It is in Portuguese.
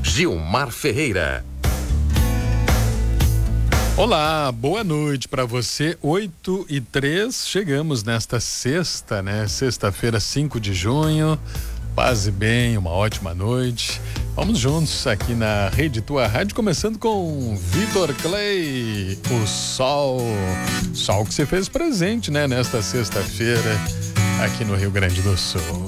Gilmar Ferreira. Olá, boa noite para você. 8h03, chegamos nesta sexta, né? Sexta-feira, 5 de junho. Paz e bem, uma ótima noite. Vamos juntos aqui na Rede Tua Rádio, começando com Vitor Clay, o sol que se fez presente, né? Nesta sexta-feira, aqui no Rio Grande do Sul.